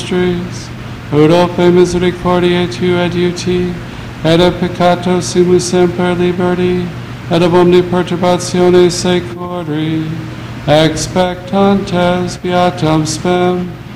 mysteries, ut ope misericordiae tu et uti, et a peccato simus semper liberti, et ab omni perturbatione securi, expectantes beatam spem,